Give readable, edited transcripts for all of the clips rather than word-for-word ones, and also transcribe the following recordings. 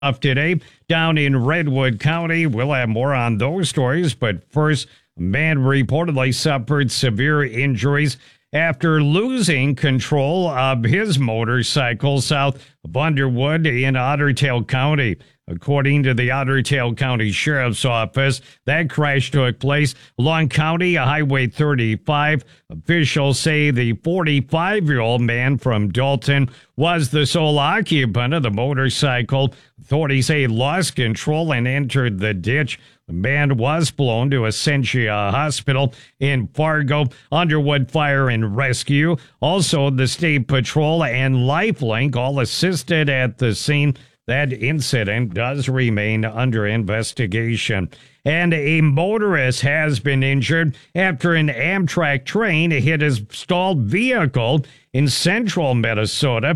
Of today down in Redwood County. We'll have more on those stories, but first, a man reportedly suffered severe injuries after losing control of his motorcycle south of Underwood in Otter Tail County. According to the Otter Tail County Sheriff's Office, that crash took place along County Highway 35. Officials say the 45-year-old man from Dalton was the sole occupant of the motorcycle. Authorities say he lost control and entered the ditch. The man was flown to Essentia Hospital in Fargo. Underwood Fire and Rescue, also the State Patrol and Lifelink all assisted at the scene. That incident does remain under investigation. And a motorist has been injured after an Amtrak train hit his stalled vehicle in central Minnesota.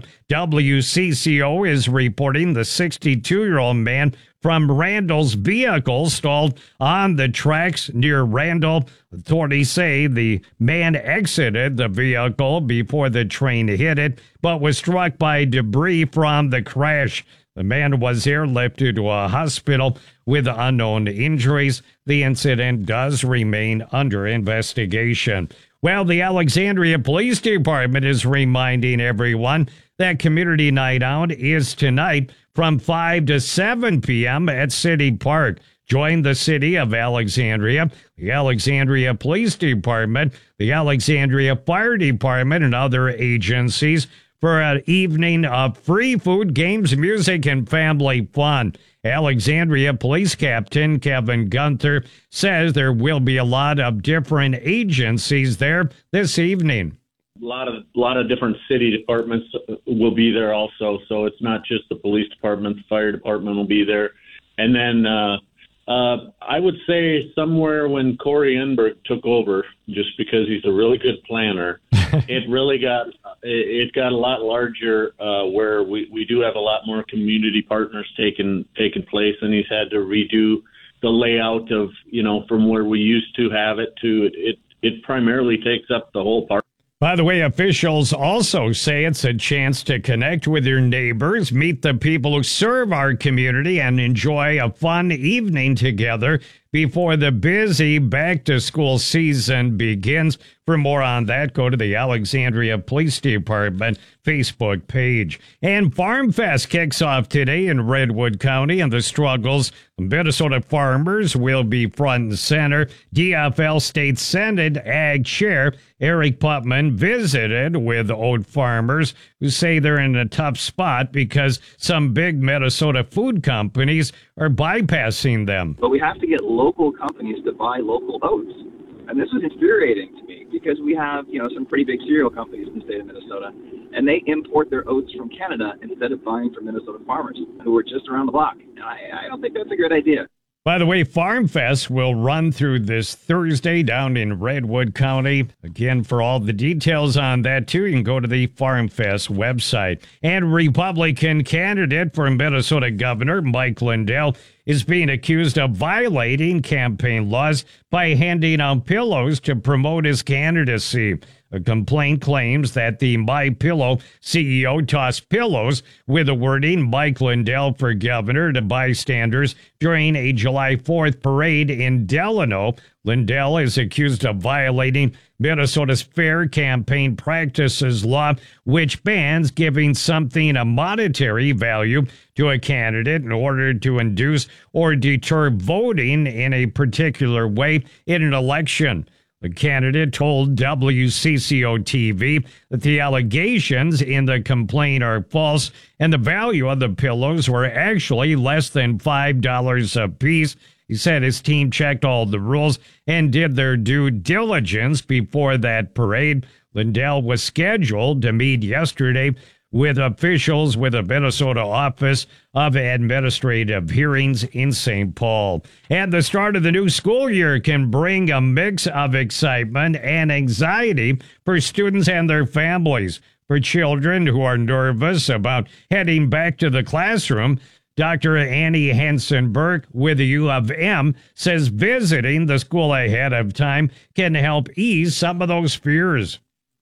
WCCO is reporting the 62-year-old man from Randall's vehicle stalled on the tracks near Randall. Authorities say the man exited the vehicle before the train hit it, but was struck by debris from the crash. The man was airlifted to a hospital with unknown injuries. The incident does remain under investigation. Well, the Alexandria Police Department is reminding everyone that Community Night Out is tonight from 5 to 7 p.m. at City Park. Join the city of Alexandria, the Alexandria Police Department, the Alexandria Fire Department, and other agencies for an evening of free food, games, music, and family fun. Alexandria Police Captain Kevin Gunther says there will be a lot of different agencies there this evening. A lot of different city departments will be there also, so it's not just the police department. The fire department will be there. And then I would say somewhere when Corey Enberg took over, just because he's a really good planner, it really got a lot larger where we do have a lot more community partners taking place, and he's had to redo the layout of, from where we used to have it to it primarily takes up the whole park. By the way, officials also say it's a chance to connect with your neighbors, meet the people who serve our community, and enjoy a fun evening together before the busy back-to-school season begins. For more on that, go to the Alexandria Police Department Facebook page. And Farm Fest kicks off today in Redwood County, and the struggles of Minnesota farmers will be front and center. DFL State Senate Ag Chair Eric Putman visited with oat farmers who say they're in a tough spot because some big Minnesota food companies are bypassing them. But we have to get local companies to buy local oats. And this is infuriating to me because we have, some pretty big cereal companies in the state of Minnesota, and they import their oats from Canada instead of buying from Minnesota farmers who are just around the block. And I don't think that's a good idea. By the way, Farm Fest will run through this Thursday down in Redwood County. Again, for all the details on that, too, you can go to the Farm Fest website. And Republican candidate for Minnesota Governor Mike Lindell is being accused of violating campaign laws by handing out pillows to promote his candidacy. A complaint claims that the MyPillow CEO tossed pillows with the wording Mike Lindell for governor to bystanders during a July 4th parade in Delano. Lindell is accused of violating Minnesota's Fair Campaign Practices Law, which bans giving something a monetary value to a candidate in order to induce or deter voting in a particular way in an election. The candidate told WCCO-TV that the allegations in the complaint are false and the value of the pillows were actually less than $5 a piece. He said his team checked all the rules and did their due diligence before that parade. Lindell was scheduled to meet yesterday with officials with the Minnesota Office of Administrative Hearings in St. Paul. And the start of the new school year can bring a mix of excitement and anxiety for students and their families. For children who are nervous about heading back to the classroom, Dr. Annie Hansen-Burke with the U of M says visiting the school ahead of time can help ease some of those fears.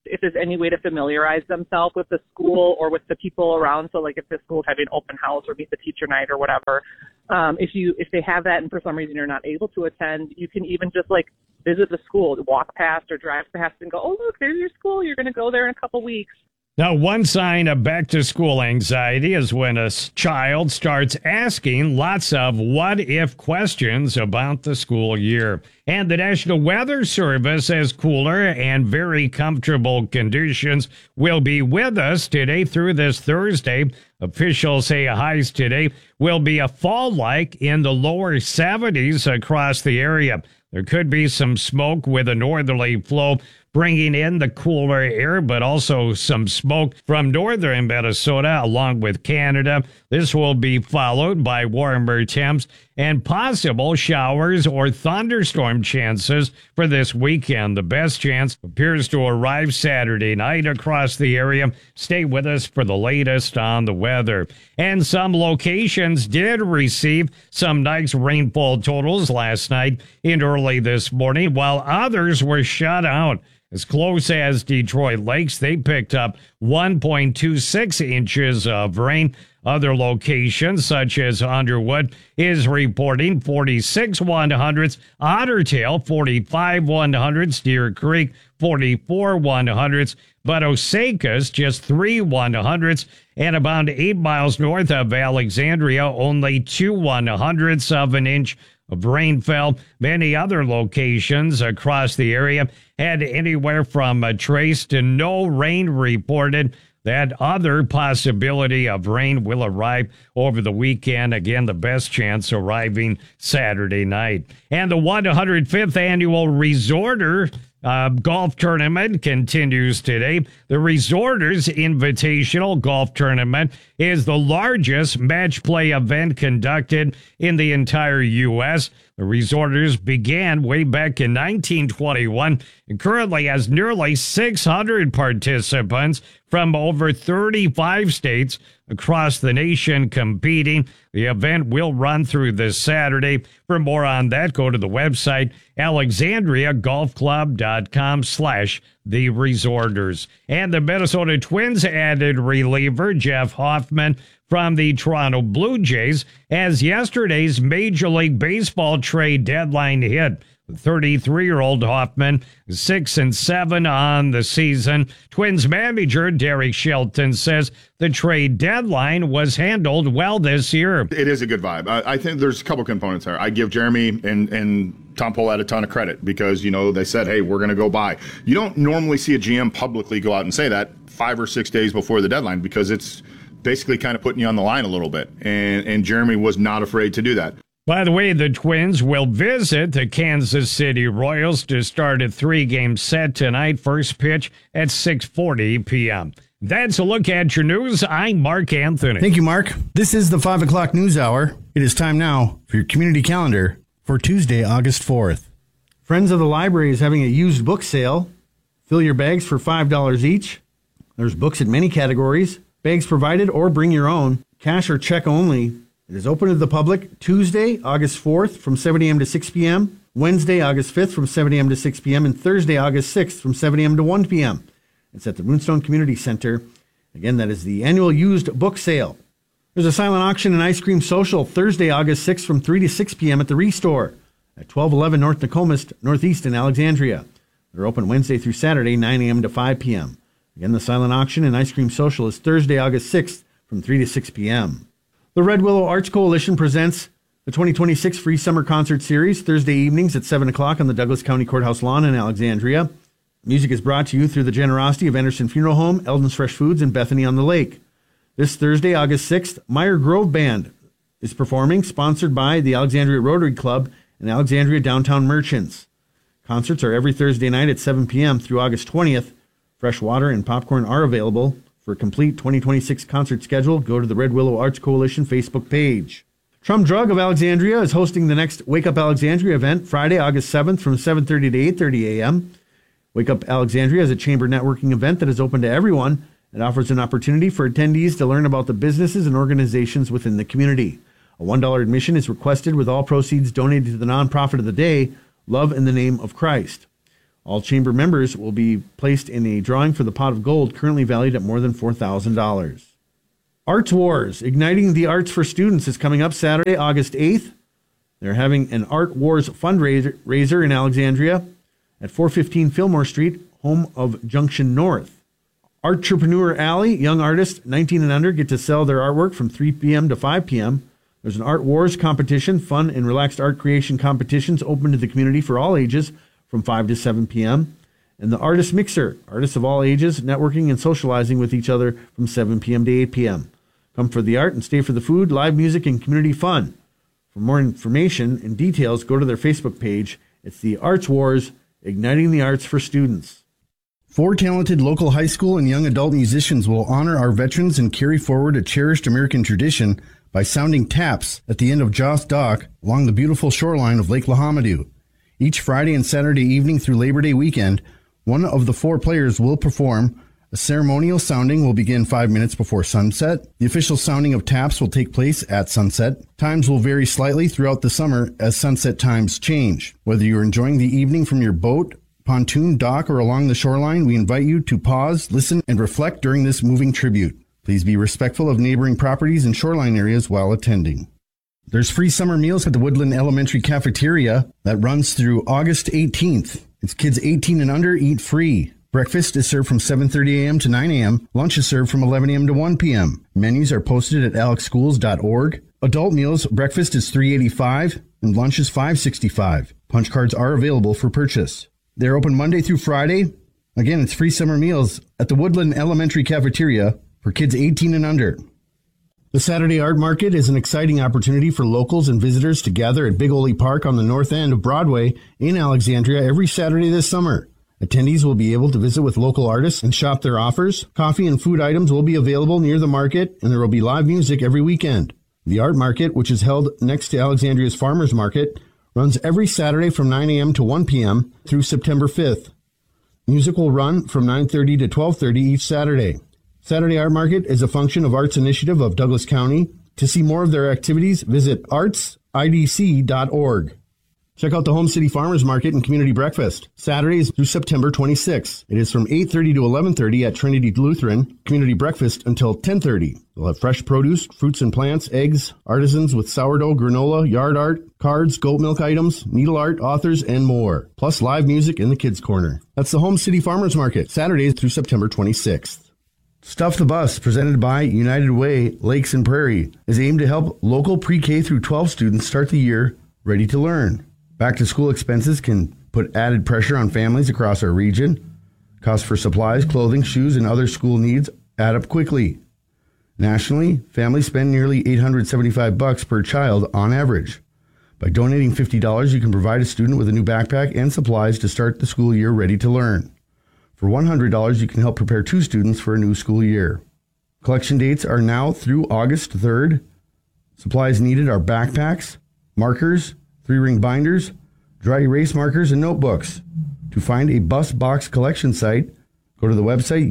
if there's any way to familiarize themselves with the school or with the people around. So like if the school's having open house or meet the teacher night or whatever, if they have that and for some reason you're not able to attend, you can even just like visit the school, walk past or drive past and go, oh, look, there's your school. You're going to go there in a couple weeks. Now, one sign of back-to-school anxiety is when a child starts asking lots of what-if questions about the school year. And the National Weather Service says cooler and very comfortable conditions will be with us today through this Thursday. Officials say highs today will be a fall-like in the lower 70s across the area. There could be some smoke with a northerly flow bringing in the cooler air, but also some smoke from northern Minnesota along with Canada. This will be followed by warmer temps and possible showers or thunderstorm chances for this weekend. The best chance appears to arrive Saturday night across the area. Stay with us for the latest on the weather. And some locations did receive some nice rainfall totals last night and early this morning, while others were shut out. As close as Detroit Lakes, they picked up 1.26 inches of rain. Other locations, such as Underwood, is reporting 46 100ths, Otter Tail 45 100ths, Deer Creek 44 100ths, but Osakas just 3 100ths, and about 8 miles north of Alexandria, only 2 100ths of an inch of rain fell. Many other locations across the area had anywhere from a trace to no rain reported. That other possibility of rain will arrive over the weekend. Again, the best chance arriving Saturday night. And the 105th annual Resorter golf tournament continues today. The Resorters Invitational Golf Tournament is the largest match play event conducted in the entire U.S. The Resorters began way back in 1921 and currently has nearly 600 participants from over 35 states across the nation competing. The event will run through this Saturday. For more on that, go to the website alexandriagolfclub.com/the Resorters. And the Minnesota Twins added reliever Jeff Hoffman from the Toronto Blue Jays as yesterday's Major League Baseball trade deadline hit. The 33-year-old Hoffman, 6-7 on the season. Twins manager Derek Shelton says the trade deadline was handled well this year. It is a good vibe. I think there's a couple components there. I give Jeremy and Tom Pohlad a ton of credit because, you know, they said, hey, we're going to go buy. You don't normally see a GM publicly go out and say that 5 or 6 days before the deadline because it's basically kind of putting you on the line a little bit. And Jeremy was not afraid to do that. By the way, the Twins will visit the Kansas City Royals to start a 3-game set tonight. First pitch at 6:40 p.m. That's a look at your news. I'm Mark Anthony. Thank you, Mark. This is the 5 o'clock news hour. It is time now for your community calendar for Tuesday, August 4th. Friends of the Library is having a used book sale. Fill your bags for $5 each. There's books in many categories. Bags provided or bring your own. Cash or check only. It is open to the public Tuesday, August 4th from 7 a.m. to 6 p.m., Wednesday, August 5th from 7 a.m. to 6 p.m., and Thursday, August 6th from 7 a.m. to 1 p.m. It's at the Moonstone Community Center. Again, that is the annual used book sale. There's a silent auction and ice cream social Thursday, August 6th from 3 to 6 p.m. at the Restore at 1211 North Nokomis, Northeast in Alexandria. They're open Wednesday through Saturday, 9 a.m. to 5 p.m. Again, the silent auction and ice cream social is Thursday, August 6th from 3 to 6 p.m. The Red Willow Arts Coalition presents the 2026 Free Summer Concert Series Thursday evenings at 7 o'clock on the Douglas County Courthouse lawn in Alexandria. Music is brought to you through the generosity of Anderson Funeral Home, Eldon's Fresh Foods, and Bethany on the Lake. This Thursday, August 6th, Meyer Grove Band is performing, sponsored by the Alexandria Rotary Club and Alexandria Downtown Merchants. Concerts are every Thursday night at 7 p.m. through August 20th. Fresh water and popcorn are available. For a complete 2026 concert schedule, go to the Red Willow Arts Coalition Facebook page. Trum Drug of Alexandria is hosting the next Wake Up Alexandria event Friday, August 7th from 7:30 to 8:30 a.m. Wake Up Alexandria is a chamber networking event that is open to everyone. It offers an opportunity for attendees to learn about the businesses and organizations within the community. A $1 admission is requested with all proceeds donated to the nonprofit of the day, Love in the Name of Christ. All chamber members will be placed in a drawing for the pot of gold, currently valued at more than $4,000. Arts Wars, Igniting the Arts for Students, is coming up Saturday, August 8th. They're having an Art Wars fundraiser in Alexandria at 415 Fillmore Street, home of Junction North. Artrepreneur Alley, young artists 19 and under get to sell their artwork from 3 p.m. to 5 p.m. There's an Art Wars competition, fun and relaxed art creation competitions open to the community for all ages from 5 to 7 p.m. And the Artist Mixer, artists of all ages networking and socializing with each other from 7 p.m. to 8 p.m. Come for the art and stay for the food, live music, and community fun. For more information and details, go to their Facebook page. It's the Arts Wars, Igniting the Arts for Students. 4 talented local high school and young adult musicians will honor our veterans and carry forward a cherished American tradition by sounding taps at the end of Joss Dock along the beautiful shoreline of Lake Lahamadou. Each Friday and Saturday evening through Labor Day weekend, one of the 4 players will perform. A ceremonial sounding will begin 5 minutes before sunset. The official sounding of taps will take place at sunset. Times will vary slightly throughout the summer as sunset times change. Whether you're enjoying the evening from your boat, pontoon, dock, or along the shoreline, we invite you to pause, listen, and reflect during this moving tribute. Please be respectful of neighboring properties and shoreline areas while attending. There's free summer meals at the Woodland Elementary Cafeteria that runs through August 18th. It's kids 18 and under eat free. Breakfast is served from 7:30 a.m. to 9 a.m. Lunch is served from 11 a.m. to 1 p.m. Menus are posted at alexschools.org. Adult meals, breakfast is $3.85 and lunch is $5.65. Punch cards are available for purchase. They're open Monday through Friday. Again, it's free summer meals at the Woodland Elementary Cafeteria for kids 18 and under. The Saturday Art Market is an exciting opportunity for locals and visitors to gather at Big Ole Park on the north end of Broadway in Alexandria every Saturday this summer. Attendees will be able to visit with local artists and shop their offers. Coffee and food items will be available near the market, and there will be live music every weekend. The Art Market, which is held next to Alexandria's Farmers Market, runs every Saturday from 9 a.m. to 1 p.m. through September 5th. Music will run from 9:30 to 12:30 each Saturday. Saturday Art Market is a function of Arts Initiative of Douglas County. To see more of their activities, visit artsidc.org. Check out the Home City Farmers Market and Community Breakfast, Saturdays through September 26th. It is from 8:30 to 11:30 at Trinity Lutheran. Community Breakfast until 10:30. They'll have fresh produce, fruits and plants, eggs, artisans with sourdough, granola, yard art, cards, goat milk items, needle art, authors, and more. Plus live music in the Kids Corner. That's the Home City Farmers Market, Saturdays through September 26th. Stuff the Bus, presented by United Way Lakes and Prairie, is aimed to help local pre-K through 12 students start the year ready to learn. Back-to-school expenses can put added pressure on families across our region. Costs for supplies, clothing, shoes, and other school needs add up quickly. Nationally, families spend nearly $875 per child on average. By donating $50, you can provide a student with a new backpack and supplies to start the school year ready to learn. For $100, you can help prepare 2 students for a new school year. Collection dates are now through August 3rd. Supplies needed are backpacks, markers, 3-ring binders, dry erase markers, and notebooks. To find a bus box collection site, go to the website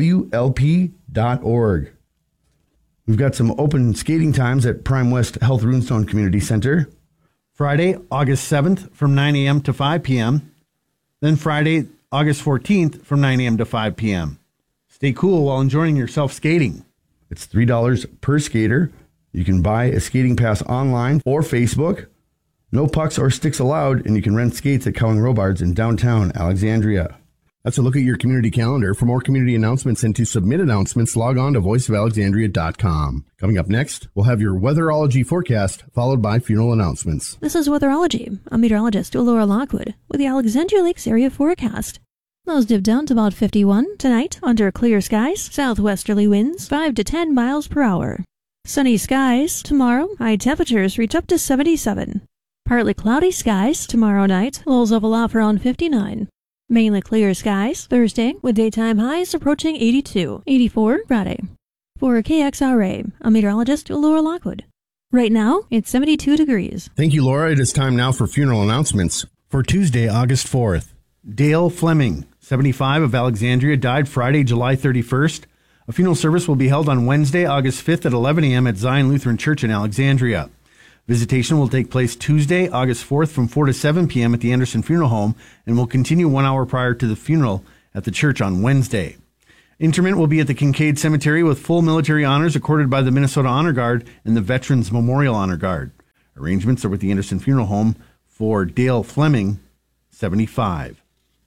uwlp.org. We've got some open skating times at Prime West Health Runestone Community Center. Friday, August 7th from 9 a.m. to 5 p.m. Then Friday, August 14th from 9 a.m. to 5 p.m. Stay cool while enjoying yourself skating. It's $3 per skater. You can buy a skating pass online or Facebook. No pucks or sticks allowed, and you can rent skates at Cowing Robards in downtown Alexandria. That's a look at your community calendar. For more community announcements and to submit announcements, log on to voiceofalexandria.com. Coming up next, we'll have your weatherology forecast, followed by funeral announcements. This is Weatherology. I'm meteorologist Laura Lockwood with the Alexandria Lakes area forecast. Lows dip down to about 51 tonight under clear skies, southwesterly winds 5 to 10 miles per hour. Sunny skies tomorrow, high temperatures reach up to 77. Partly cloudy skies tomorrow night, lows level off around 59. Mainly clear skies Thursday with daytime highs approaching 82, 84 Friday. For KXRA, I'm meteorologist Laura Lockwood. Right now, it's 72 degrees. Thank you, Laura. It is time now for funeral announcements. For Tuesday, August 4th, Dale Fleming, 75, of Alexandria, died Friday, July 31st. A funeral service will be held on Wednesday, August 5th at 11 a.m. at Zion Lutheran Church in Alexandria. Visitation will take place Tuesday, August 4th from 4 to 7 p.m. at the Anderson Funeral Home and will continue 1 hour prior to the funeral at the church on Wednesday. Interment will be at the Kincaid Cemetery with full military honors accorded by the Minnesota Honor Guard and the Veterans Memorial Honor Guard. Arrangements are with the Anderson Funeral Home for Dale Fleming, 75.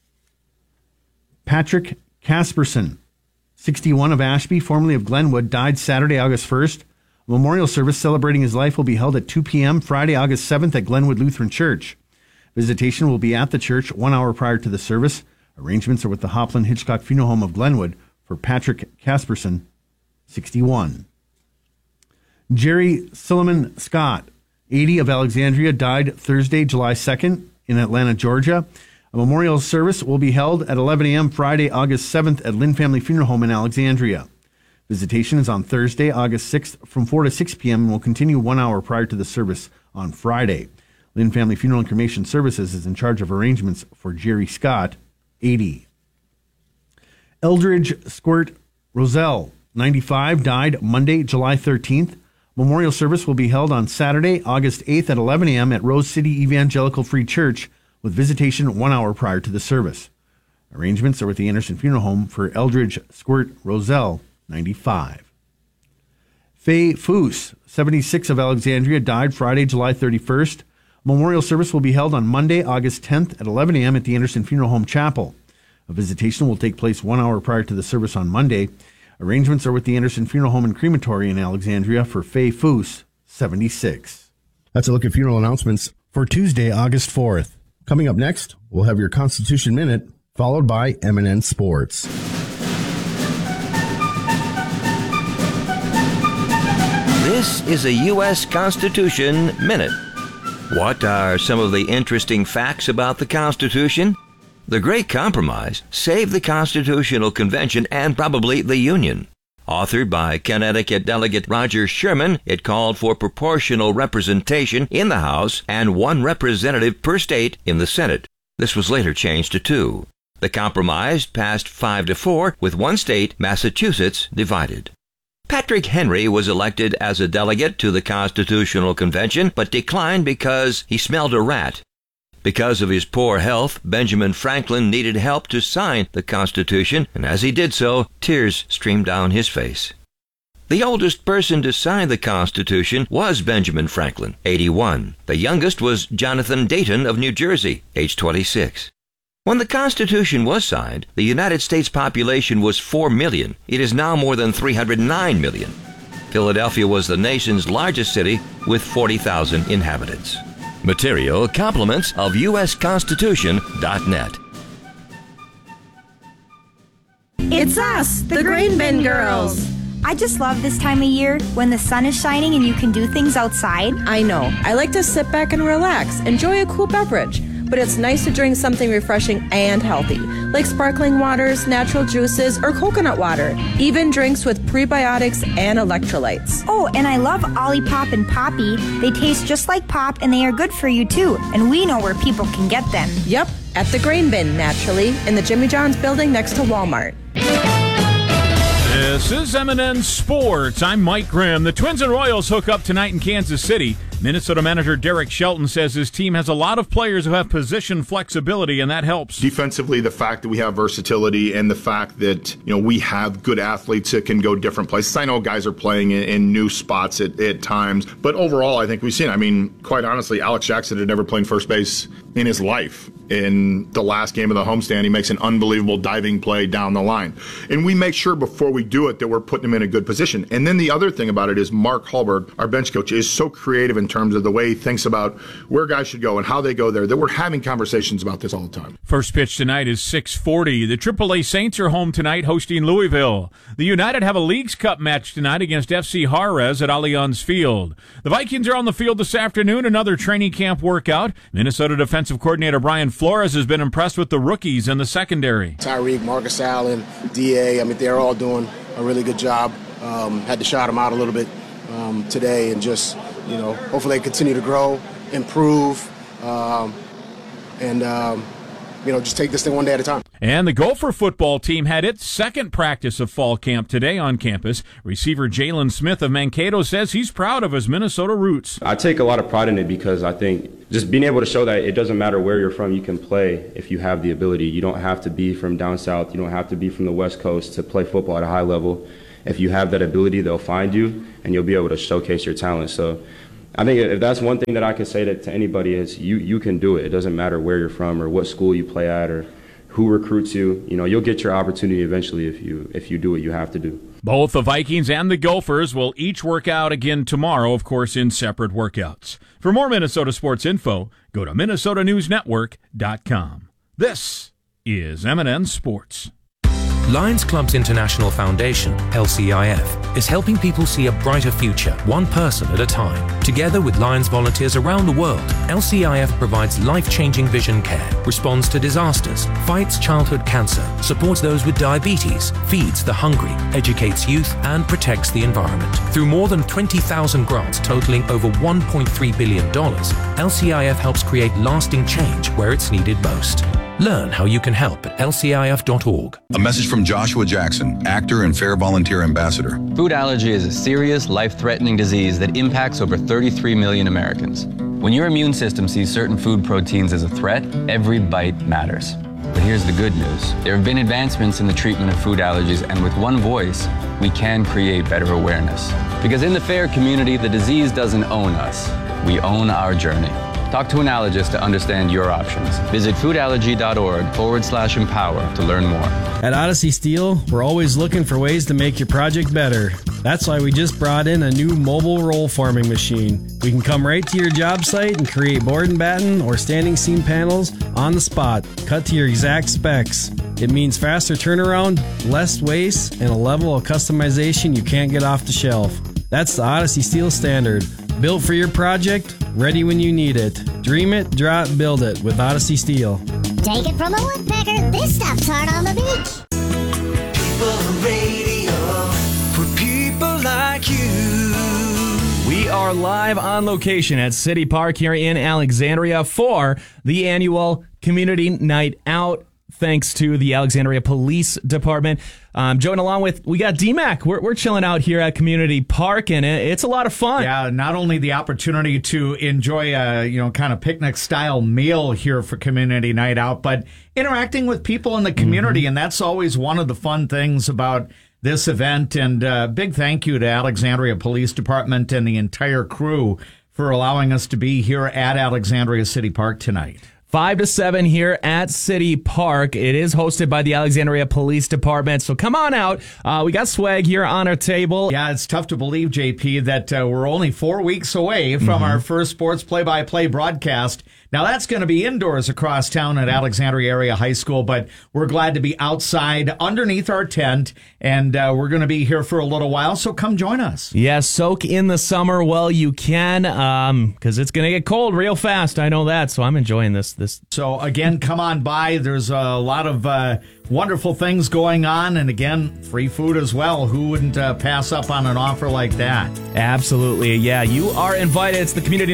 Patrick Casperson, 61, of Ashby, formerly of Glenwood, died Saturday, August 1st. A memorial service celebrating his life will be held at 2 p.m. Friday, August 7th at Glenwood Lutheran Church. Visitation will be at the church 1 hour prior to the service. Arrangements are with the Hopland Hitchcock Funeral Home of Glenwood for Patrick Casperson, 61. Jerry Silliman Scott, 80, of Alexandria, died Thursday, July 2nd in Atlanta, Georgia. A memorial service will be held at 11 a.m. Friday, August 7th at Lynn Family Funeral Home in Alexandria. Visitation is on Thursday, August 6th from 4 to 6 p.m. and will continue 1 hour prior to the service on Friday. Lynn Family Funeral and Cremation Services is in charge of arrangements for Jerry Scott, 80. Eldridge Squirt Roselle, 95, died Monday, July 13th. Memorial service will be held on Saturday, August 8th at 11 a.m. at Rose City Evangelical Free Church with visitation 1 hour prior to the service. Arrangements are with the Anderson Funeral Home for Eldridge Squirt Roselle, 95. Faye Foose, 76, of Alexandria, died Friday, July 31st. Memorial service will be held on Monday, August 10th at 11 a.m. at the Anderson Funeral Home Chapel. A visitation will take place 1 hour prior to the service on Monday. Arrangements are with the Anderson Funeral Home and Crematory in Alexandria for Faye Foose, 76. That's a look at funeral announcements for Tuesday, August 4th. Coming up next, we'll have your Constitution Minute, followed by M&N Sports. This is a U.S. Constitution Minute. What are some of the interesting facts about the Constitution? The Great Compromise saved the Constitutional Convention and probably the Union. Authored by Connecticut Delegate Roger Sherman, it called for proportional representation in the House and 1 representative per state in the Senate. This was later changed to 2. The compromise passed 5-4, with 1 state, Massachusetts, divided. Patrick Henry was elected as a delegate to the Constitutional Convention, but declined because he smelled a rat. Because of his poor health, Benjamin Franklin needed help to sign the Constitution, and as he did so, tears streamed down his face. The oldest person to sign the Constitution was Benjamin Franklin, 81. The youngest was Jonathan Dayton of New Jersey, age 26. When the Constitution was signed, the United States population was 4 million. It is now more than 309 million. Philadelphia was the nation's largest city with 40,000 inhabitants. Material compliments of usconstitution.net. It's us, the Grain Bin Girls. I just love this time of year when the sun is shining and you can do things outside. I know. I like to sit back and relax, enjoy a cool beverage. But it's nice to drink something refreshing and healthy, like sparkling waters, natural juices, or coconut water. Even drinks with prebiotics and electrolytes. Oh, and I love Olipop and Poppy. They taste just like pop and they are good for you too. And we know where people can get them. Yep, at the Grain Bin, naturally, in the Jimmy John's building next to Walmart. This is M&N Sports. I'm Mike Grimm. The Twins and Royals hook up tonight in Kansas City. Minnesota manager Derek Shelton says his team has a lot of players who have position flexibility, and that helps. Defensively, the fact that we have versatility and the fact that we have good athletes that can go different places. I know guys are playing in new spots at times, but overall, I think we've seen. Quite honestly, Alex Jackson had never played first base in his life. In the last game of the homestand, he makes an unbelievable diving play down the line. And we make sure before we do it that we're putting him in a good position. And then the other thing about it is Mark Hallberg, our bench coach, is so creative in terms of the way he thinks about where guys should go and how they go there, that we're having conversations about this all the time. First pitch tonight is 6:40. The AAA Saints are home tonight hosting Louisville. The United have a Leagues Cup match tonight against FC Juarez at Allianz Field. The Vikings are on the field this afternoon, another training camp workout. Minnesota defensive coordinator Brian Flores has been impressed with the rookies in the secondary. Tyreek, Marcus Allen, D.A., they're all doing a really good job. Had to shout them out a little bit today and just, hopefully they continue to grow, improve, and just take this thing one day at a time. And the Gopher football team had its second practice of fall camp today on campus. Receiver Jalen Smith of Mankato says he's proud of his Minnesota roots. I take a lot of pride in it because I think just being able to show that it doesn't matter where you're from, you can play if you have the ability. You don't have to be from down south. You don't have to be from the West Coast to play football at a high level. If you have that ability, they'll find you and you'll be able to showcase your talent. So I think if that's one thing that I can say to anybody is you can do it. It doesn't matter where you're from or what school you play at or who recruits you. You know, you'll get your opportunity eventually if you do what you have to do. Both the Vikings and the Gophers will each work out again tomorrow, of course, in separate workouts. For more Minnesota sports info, go to MinnesotaNewsNetwork.com. This is M&N Sports. Lions Clubs International Foundation, LCIF, is helping people see a brighter future, one person at a time. Together with Lions volunteers around the world, LCIF provides life-changing vision care, responds to disasters, fights childhood cancer, supports those with diabetes, feeds the hungry, educates youth, and protects the environment. Through more than 20,000 grants totaling over $1.3 billion, LCIF helps create lasting change where it's needed most. Learn how you can help at lcif.org. A message from Joshua Jackson, actor and Fair Volunteer Ambassador. Food allergy is a serious, life-threatening disease that impacts over 33 million Americans. When your immune system sees certain food proteins as a threat, every bite matters. But here's the good news. There have been advancements in the treatment of food allergies, and with one voice, we can create better awareness. Because in the FAIR community, the disease doesn't own us. We own our journey. Talk to an allergist to understand your options. Visit foodallergy.org/empower to learn more. At Odyssey Steel, we're always looking for ways to make your project better. That's why we just brought in a new mobile roll forming machine. We can come right to your job site and create board and batten or standing seam panels on the spot, cut to your exact specs. It means faster turnaround, less waste, and a level of customization you can't get off the shelf. That's the Odyssey Steel standard. Built for your project, ready when you need it. Dream it, draw it, build it with Odyssey Steel. Take it from a woodpecker, this stuff's hard on the beach. People radio for people like you. We are live on location at City Park here in Alexandria for the annual Community Night Out. Thanks to the Alexandria Police Department. Joined along with, we got DMAC. We're chilling out here at Community Park, and it's a lot of fun. Yeah, not only the opportunity to enjoy a kind of picnic-style meal here for Community Night Out, but interacting with people in the community, and that's always one of the fun things about this event. And big thank you to Alexandria Police Department and the entire crew for allowing us to be here at Alexandria City Park tonight. 5 to 7 here at City Park. It is hosted by the Alexandria Police Department, so come on out. We got swag here on our table. Yeah, it's tough to believe, JP, that we're only 4 weeks away from our first sports play-by-play broadcast. Now, that's going to be indoors across town at Alexandria Area High School, but we're glad to be outside underneath our tent, and we're going to be here for a little while, so come join us. Yeah, soak in the summer while you can, because it's going to get cold real fast. I know that, so I'm enjoying this. So, again, come on by. There's a lot of wonderful things going on, and again, free food as well. Who wouldn't pass up on an offer like that? Absolutely, yeah. You are invited. It's the Community